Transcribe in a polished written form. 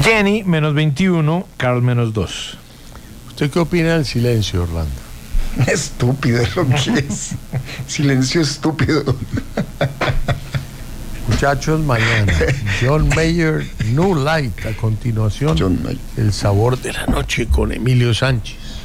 Jenny, menos 21. Carl, menos 2. ¿Usted qué opina del silencio, Orlando? Estúpido es lo que es. Silencio estúpido. Muchachos, mañana John Mayer, New Light. A continuación, John Mayer. El sabor de la noche con Emilio Sánchez.